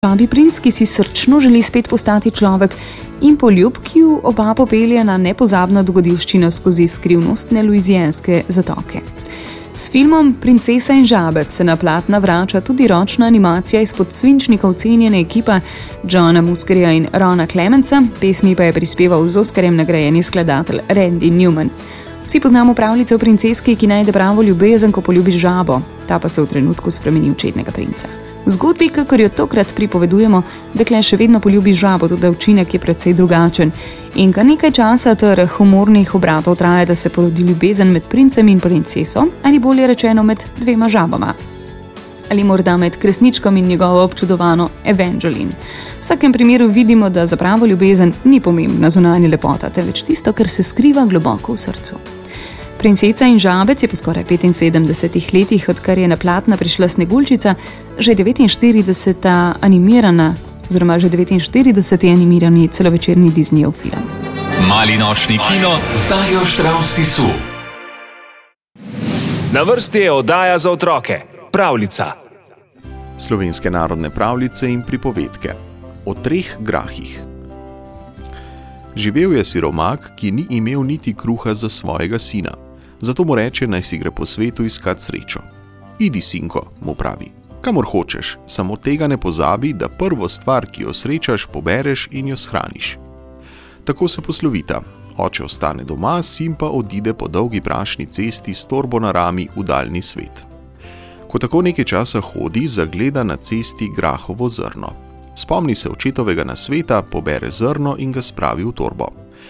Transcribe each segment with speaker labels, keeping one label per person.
Speaker 1: Žabi princ, ki si srčno želi spet postati človek, in poljub, ki ju oba popelje na nepozabno dogodivščino skozi skrivnostne luizijanske zatoke. S filmom Princesa in žabec se na platna vrača tudi ročna animacija izpod svinčnikov cenjene ekipa Johna Muskerja in Rona Clementsa, pesmi pa je prispeval z Oskarjem nagrajeni skladatelj Randy Newman. Vsi poznamo pravljico o princeski, ki najde pravo ljubezen, ko poljubi žabo, ta pa se v trenutku spremeni v čednega princa. V zgodbi, kakor jo tokrat pripovedujemo, dekle še vedno poljubi žabo, tudi učinek je precej drugačen. In kar nekaj časa ter humornih obratov traja, da se porodi ljubezen med princem in princeso, ali bolje rečeno med dvema žabama. Ali morda med kresničkom in njegovo občudovano Evangeline. V vsakem primeru vidimo, da za pravo ljubezen ni pomembna zunanja lepota, temveč tisto, kar se skriva globoko v srcu. Princesa in žabec je po skoraj 75 letih, odkar je na platna prišla Sneguljčica, že 49. animirani celovečerni Disneyev film.
Speaker 2: Mali nočni kino z Darjo Štravs Tisu. Na vrsti je oddaja za otroke, Pravljica.
Speaker 3: Slovenske narodne pravljice in pripovedke o 3 grahih. Živel je siromak, ki ni imel niti kruha za svojega sina. Zato mu reče, naj si gre po svetu iskat srečo. Idi, sinko, mu pravi, kamor hočeš, samo tega ne pozabi, da prvo stvar, ki jo srečaš, pobereš in jo shraniš. Tako se poslovita. Oče ostane doma, sin pa odide po dolgi prašni cesti s torbo na rami v daljni svet. Ko tako nekaj časa hodi, zagleda na cesti grahovo zrno. Spomni se očetovega nasveta, pobere zrno in ga spravi v torbo.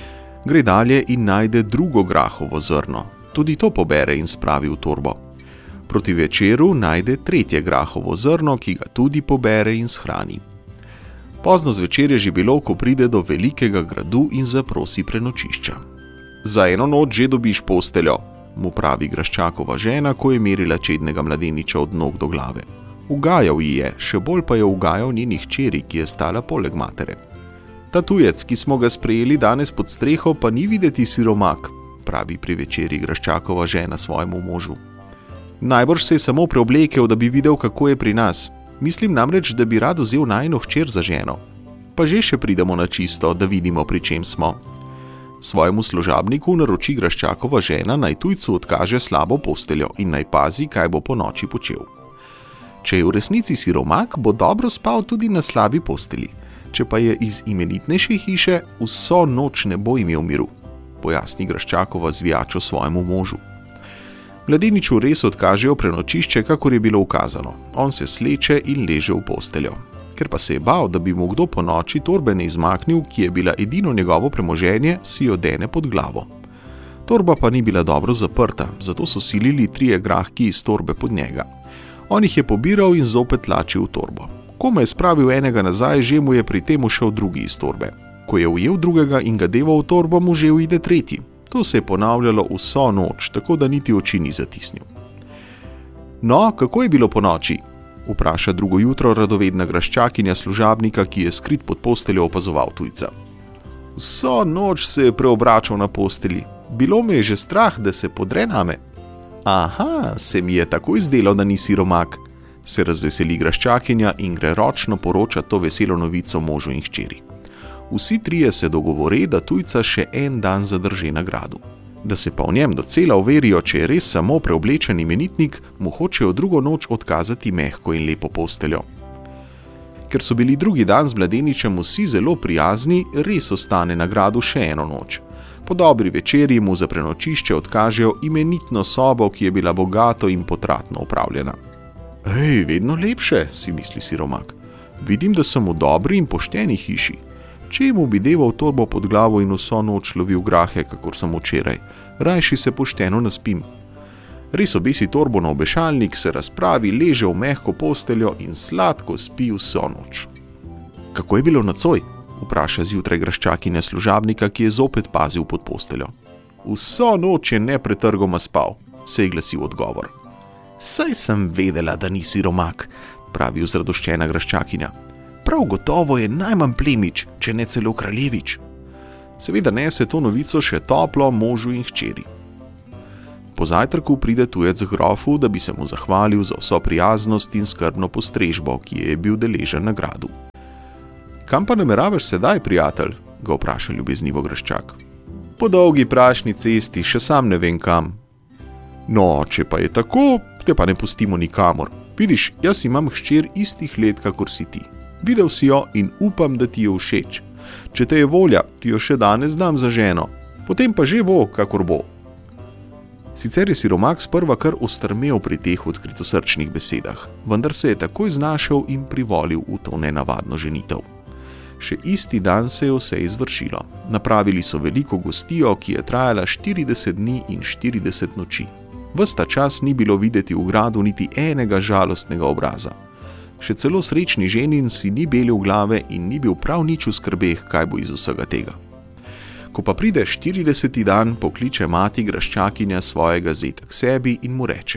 Speaker 3: Gre dalje in najde drugo grahovo zrno. Tudi to pobere in spravi v torbo. Proti večeru najde tretje grahovo zrno, ki ga tudi pobere in shrani. Pozno zvečer je že bilo, ko pride do velikega gradu in zaprosi prenočišča. Za eno noč že dobiš posteljo, mu pravi graščakova žena, ko je merila čednega mladeniča od nog do glave. Ugajal ji je, še bolj pa je ugajal njeni hčeri, ki je stala poleg matere. Ta tujec, ki smo ga sprejeli danes pod streho, pa ni videti siromak, pravi pri večeri graščakova žena svojemu možu. Najbrž se je samo preoblekel, da bi videl, kako je pri nas. Mislim namreč, da bi rad vzel najino hčer za ženo. Pa že še pridemo na čisto, da vidimo, pri čem smo. Svojemu služabniku naroči graščakova žena, naj tujcu odkaže slabo posteljo in naj pazi, kaj bo po noči počel. Če je v resnici siromak, bo dobro spal tudi na slabi posteli. Če pa je iz imenitnejše hiše, vso noč ne bo imel miru, pojasni graščakova zvijačo svojemu možu. Mladeniču res odkažejo prenočišče, kakor je bilo ukazano. On se sleče in leže v posteljo. Ker pa se je bal, da bi mu kdo po noči torbe ne izmaknil, ki je bila edino njegovo premoženje, si jo dene pod glavo. Torba pa ni bila dobro zaprta, zato so silili 3 grahki iz torbe pod njega. On jih je pobiral in zopet tlačil v torbo. Ko me je spravil enega nazaj, že mu je pri tem ušel drugi iz torbe. Ko je ujel drugega in ga deval v torbo, mu že uide tretji. To se je ponavljalo vso noč, tako da niti oči ni zatisnil. No, kako je bilo po noči? Vpraša drugo jutro radovedna graščakinja služabnika, ki je skrit pod posteljo opazoval tujca. Vso noč se je preobračal na posteli. Bilo me je že strah, da se podre name. Aha, se mi je tako izdelo, da ni siromak, se razveseli graščakinja in gre ročno poročati to veselo novico možu in hčeri. Vsi trije se dogovore, da tujca še en dan zadrži na gradu. Da se pa v njem docela overijo, če je res samo preoblečen imenitnik, mu hočejo drugo noč odkazati mehko in lepo posteljo. Ker so bili drugi dan z mladeničem vsi zelo prijazni, res ostane na gradu še eno noč. Po dobri večeri mu za prenočišče odkažejo imenitno sobo, ki je bila bogato in potratno upravljena. Ej, vedno lepše, si misli siromak. Vidim, da sem v dobri in pošteni hiši. Čemu bi deval torbo pod glavo in vso noč lovil grahe, kakor sem včeraj? Rajši se pošteno naspim. Res obesi torbo na obešalnik, se razpravi, leže v mehko posteljo in sladko spi vso noč. Kako je bilo nocoj? Vpraša zjutraj graščakinja služabnika, ki je zopet pazil pod posteljo. Vso noč je nepretrgoma spal, se je glasil odgovor. Saj sem vedela, da ni siromak, pravi vzradoščena graščakinja. Prav gotovo je najmanj plemič, če ne celo kraljevič. Seveda nese to novico še toplo možu in hčeri. Po zajtrku pride tujec grofu, da bi se mu zahvalil za vso prijaznost in skrbno postrežbo, ki je bil deležen na gradu. Kam pa nameravaš sedaj, prijatelj? Ga vpraša ljubeznivo Graščak. Po dolgi prašni cesti, še sam ne vem kam. No, če pa je tako, te pa ne pustimo nikamor. Vidiš, jaz imam hčer istih let, kakor si ti. Videl si jo in upam, da ti je všeč. Če te je volja, ti jo še danes dam za ženo. Potem pa že bo, kakor bo. Sicer je siromak sprva kar ostrmel pri teh odkritosrčnih besedah, vendar se je takoj znašel in privolil v to nenavadno ženitev. Še isti dan se je vse izvršilo. Napravili so veliko gostijo, ki je trajala 40 dni in 40 noči. Ves ta čas ni bilo videti v gradu niti enega žalostnega obraza. Še celo srečni ženin si ni belil glave in ni bil prav nič v skrbeh, kaj bo iz vsega tega. Ko pa pride 40. dan, pokliče mati Graščakinja svojega zeta k sebi in mu reče: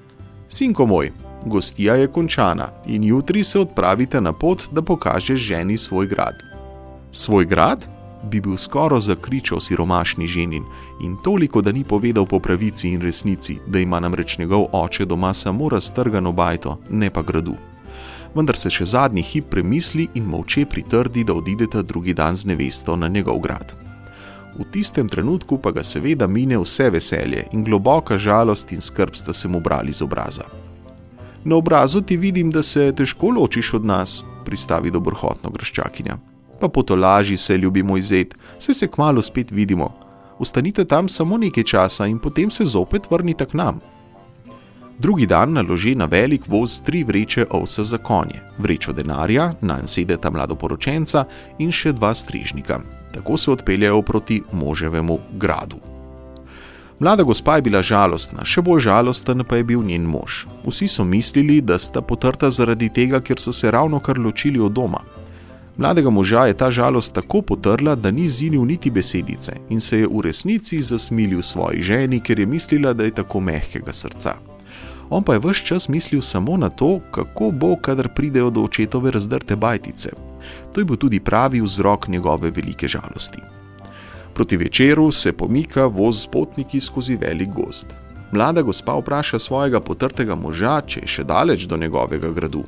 Speaker 3: Sinko moj, gostija je končana in jutri se odpravite na pot, da pokažeš ženi svoj grad. Svoj grad? Bi bil skoro zakričal siromašni ženin in toliko, da ni povedal po pravici in resnici, da ima namreč njegov oče doma samo raztrgano bajto, ne pa gradu. Vendar se še zadnji hip premisli in molče pritrdi, da odideta drugi dan z nevesto na njegov grad. V tistem trenutku pa ga seveda mine vse veselje in globoka žalost in skrb sta se mu brali z obraza. Na obrazu ti vidim, da se težko ločiš od nas, pristavi dobrohotno Graščakinja. Pa potolaži se, ljubi moj zet, saj se kmalu spet vidimo. Ostanite tam samo nekaj časa in potem se zopet vrnite k nam. Drugi dan naloži na velik voz 3 vreče ovsa za konje, vrečo denarja, nanj sedeta mladoporočenca in še 2 strežnika. Tako se odpeljajo proti moževemu gradu. Mlada gospa je bila žalostna, še bolj žalosten pa je bil njen mož. Vsi so mislili, da sta potrta zaradi tega, ker so se ravno kar ločili od doma. Mladega moža je ta žalost tako potrla, da ni zinil niti besedice in se je v resnici zasmilil svoji ženi, ker je mislila, da je tako mehkega srca. On pa je ves čas mislil samo na to, kako bo, kadar pridejo do očetove razdrte bajtice. To je bil tudi pravi vzrok njegove velike žalosti. Proti večeru se pomika voz s potniki skozi velik gozd. Mlada gospa vpraša svojega potrtega moža, če je še daleč do njegovega gradu.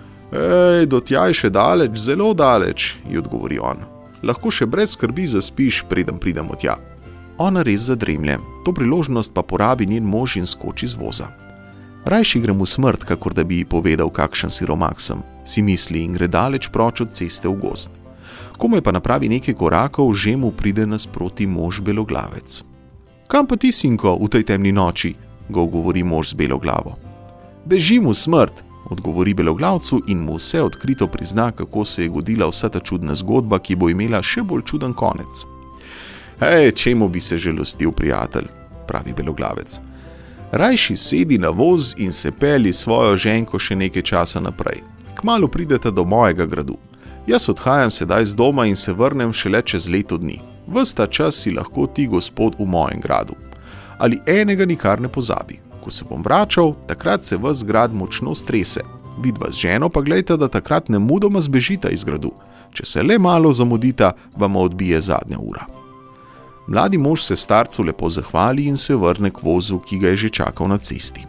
Speaker 3: Ej, do tja je še daleč, zelo daleč, ji odgovori on. Lahko še brez skrbi zaspiš, preden pridemo tja. Ona res zadremlje, to priložnost pa porabi njen mož in skoči z voza. Rajši grem v smrt, kakor da bi ji povedal, kakšen siromak sem, si misli in gre daleč proč od ceste v gozd. Komaj pa napravi nekaj korakov, že mu pride nasproti mož beloglavec. Kam pa ti, sinko, v tej temni noči? Ga govori mož z belo glavo. Bežim v smrt, odgovori beloglavcu in mu vse odkrito prizna, kako se je godila vsa ta čudna zgodba, ki bo imela še bolj čuden konec. Hej, čemu bi se žalostil, prijatelj, pravi beloglavec. Rajši sedi na voz in se pelji svojo ženko še nekaj časa naprej. Kmalu prideta do mojega gradu. Jaz odhajam sedaj z doma in se vrnem šele čez leto dni. Ves ta čas si lahko ti gospod v mojem gradu. Ali enega nikar ne pozabi. Ko se bom vračal, takrat se ves grad močno strese. Vidva z ženo pa glejta, da takrat nemudoma zbežita iz gradu. Če se le malo zamudita, vam odbije zadnja ura. Mladi mož se starcu lepo zahvali in se vrne k vozu, ki ga je že čakal na cesti.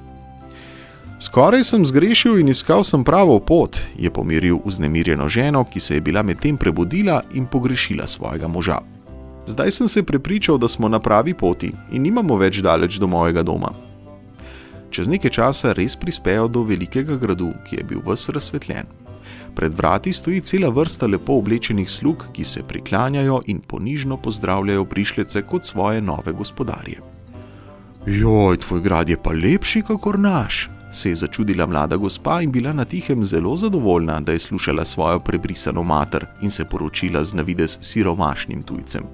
Speaker 3: Skoraj sem zgrešil in iskal sem pravo pot, je pomiril vznemirjeno ženo, ki se je bila medtem prebudila in pogrešila svojega moža. Zdaj sem se prepričal, da smo na pravi poti in nimamo več daleč do mojega doma. Čez nekaj časa res prispejo do velikega gradu, ki je bil ves razsvetljen. Pred vrati stoji cela vrsta lepo oblečenih slug, ki se priklanjajo in ponižno pozdravljajo prišlece kot svoje nove gospodarje. Joj, tvoj grad je pa lepši kakor naš, se je začudila mlada gospa in bila na tihem zelo zadovoljna, da je slušala svojo prebrisano mater in se poročila z navidez siromašnim tujcem.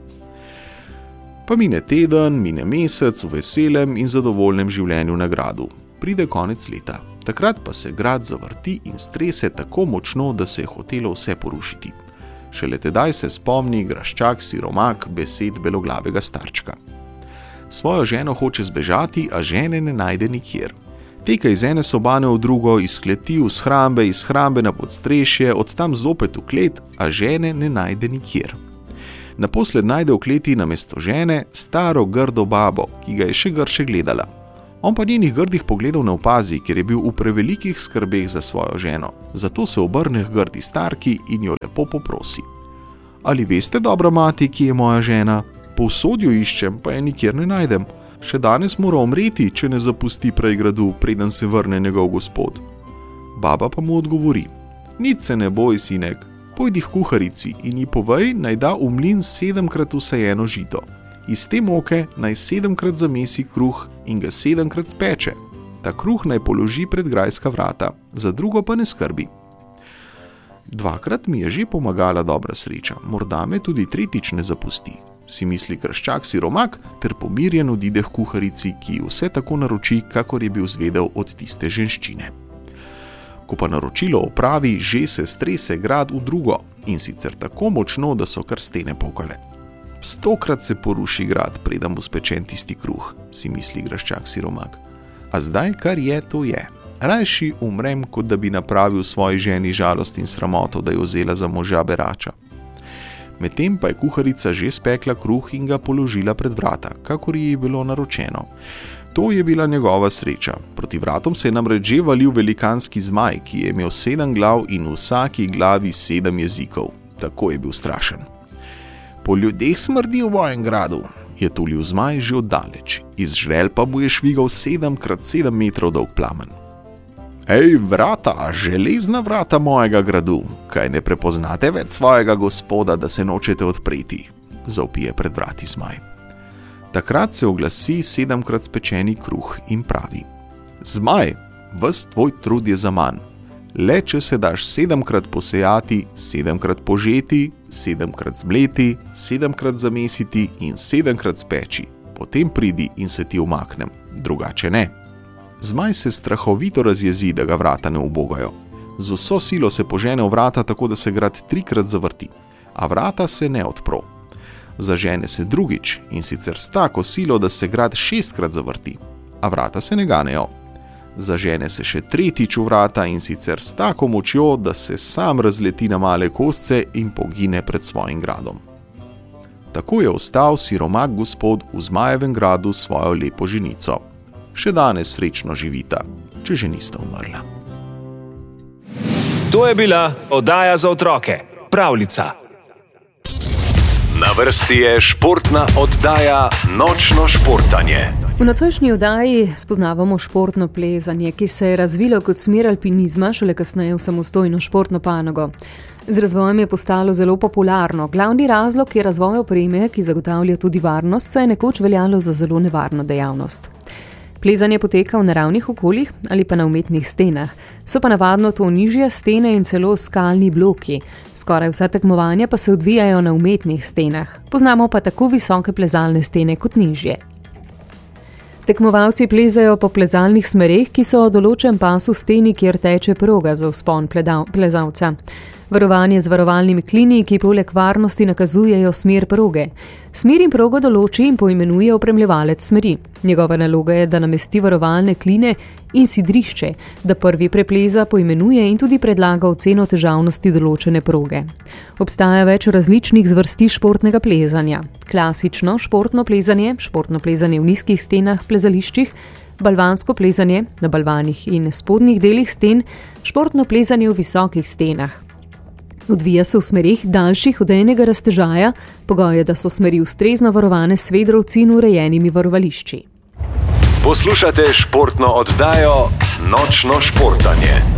Speaker 3: Pa mine teden, mine mesec v veselem in zadovoljnem življenju na gradu. Pride konec leta. Takrat pa se grad zavrti in strese tako močno, da se je hotelo vse porušiti. Šele tedaj se spomni Graščak siromak besed beloglavega starčka. Svojo ženo hoče zbežati, a žene ne najde nikjer. Teka iz ene sobane v drugo, iz kleti v shrambe, iz shrambe na podstrešje, od tam zopet v klet, a žene ne najde nikjer. Naposled najde v kleti namesto žene staro grdo babo, ki ga je še grše gledala. On pa njenih grdih pogledov ne opazi, ker je bil v prevelikih skrbeh za svojo ženo. Zato se obrne k grdi starki in jo lepo poprosi. Ali veste, dobra mati, kje je moja žena? Povsod jo iščem, pa je nikjer ne najdem. Še danes mora umreti, če ne zapusti prej gradu, preden se vrne njegov gospod. Baba pa mu odgovori: nič se ne boj, sinek, pojdi k kuharici in ji povej, naj da v mlin 7-krat vsajeno žito. Iz te moke naj 7-krat zamesi kruh in ga 7-krat speče. Ta kruh naj položi pred grajska vrata, za drugo pa ne skrbi. 2-krat mi je že pomagala dobra sreča, morda me tudi 3-tič ne zapusti, si misli graščak Siromak ter pomirjen odide k kuharici, ki ji vse tako naroči, kakor je bil zvedel od tiste ženščine. Ko pa naročilo opravi, že se strese grad v drugo, in sicer tako močno, da so kar stene pokale. 100-krat se poruši grad, preden bo spečen tisti kruh, si misli graščak Siromak. A zdaj, kar je, to je. Rajši umrem, kot da bi napravil svoji ženi žalost in sramoto, da je vzela za moža berača. Medtem pa je kuharica že spekla kruh in ga položila pred vrata, kakor ji je bilo naročeno. To je bila njegova sreča. Proti vratom se je namreč že valil velikanski zmaj, ki je imel 7 glav in v vsaki glavi 7 jezikov. Tako je bil strašen. Po ljudeh smrdi v mojem gradu, je tulil zmaj že oddaleč. Iz žrel pa mu je švigal 7x7 metrov dolg plamen. Ej, vrata, železna vrata mojega gradu, kaj ne prepoznate več svojega gospoda, da se nočete odpreti, zavpije pred vrati zmaj. Takrat se oglasi 7-krat spečeni kruh in pravi: Zmaj, ves tvoj trud je zaman. Le če se daš 7-krat posejati, 7-krat požeti, 7-krat zmleti, 7-krat zamesiti in 7-krat speči, potem pridi in se ti umaknem, drugače ne. Zmaj se strahovito razjezi, da ga vrata ne ubogajo. Z vso silo se požene v vrata, tako da se grad 3-krat zavrti, a vrata se ne odpro. Zažene se drugič, in sicer s tako silo, da se grad 6-krat zavrti, a vrata se ne ganejo. Zažene se še 3-tič v vrata, in sicer s tako močjo, da se sam razleti na male kosce in pogine pred svojim gradom. Tako je ostal siromak gospod v Zmajevem gradu s svojo lepo ženico. Še danes srečno živita, če že nista umrla.
Speaker 2: To je bila oddaja za otroke, Pravljica. Na vrsti je športna oddaja Nočno športanje.
Speaker 1: V nocojšnji oddaji spoznavamo športno plezanje, ki se je razvilo kot smer alpinizma, šele kasneje v samostojno športno panogo. Z razvojem je postalo zelo popularno. Glavni razlog je razvoj opreme, ki zagotavlja tudi varnost, saj je nekoč veljalo za zelo nevarno dejavnost. Plezanje poteka v naravnih okoljih ali pa na umetnih stenah. So pa navadno to nižje stene in celo skalni bloki. Skoraj vsa tekmovanja pa se odvijajo na umetnih stenah. Poznamo pa tako visoke plezalne stene kot nižje. Tekmovalci plezajo po plezalnih smereh, ki so določen pas v steni, kjer teče proga za vzpon plezalca. Varovanje z varovalnimi klini, ki poleg varnosti nakazujejo smer proge. Smer in progo določi in poimenuje opremljevalec smeri. Njegova naloga je, da namesti varovalne kline in sidrišče, da prvi prepleza, poimenuje in tudi predlaga oceno težavnosti določene proge. Obstaja več različnih zvrsti športnega plezanja. Klasično športno plezanje v nizkih stenah, plezališčih, balvansko plezanje na balvanih in spodnjih delih sten, športno plezanje v visokih stenah. Odvija se v smerih daljših od enega raztežaja, pogoj je, da so smeri ustrezno varovane s vedrovci in urejenimi varovališči.
Speaker 2: Poslušate športno oddajo Nočno športanje.